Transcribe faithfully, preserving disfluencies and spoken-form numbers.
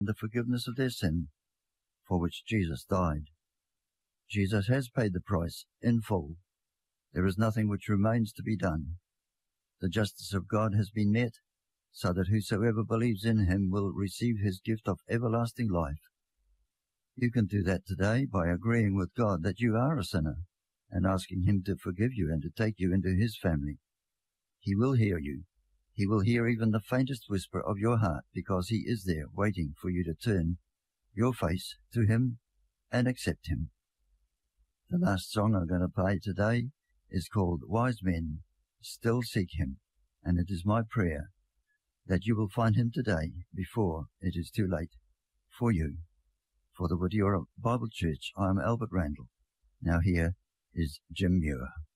the forgiveness of their sin, for which Jesus died. Jesus has paid the price in full. There is nothing which remains to be done. The justice of God has been met, so that whosoever believes in him will receive his gift of everlasting life. You can do that today by agreeing with God that you are a sinner and asking him to forgive you and to take you into his family. He will hear you. He will hear even the faintest whisper of your heart, because he is there waiting for you to turn your face to him and accept him. The last song I'm going to play today is called Wise Men Still Seek Him, and it is my prayer that you will find him today before it is too late for you. For the Whittier Bible Church, I am Albert Randall. Now here is Jim Muir.